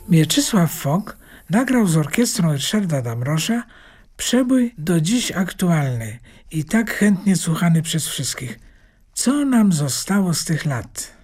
Mieczysław Fok nagrał z orkiestrą Ryszarda Damrosza przebój do dziś aktualny i tak chętnie słuchany przez wszystkich. Co nam zostało z tych lat?